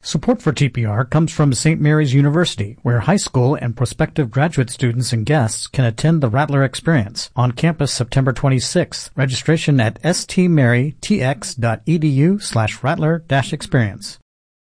Support for TPR comes from St. Mary's University, where high school and prospective graduate students and guests can attend the Rattler Experience on campus September 26th. Registration at stmarytx.edu/Rattler-Experience.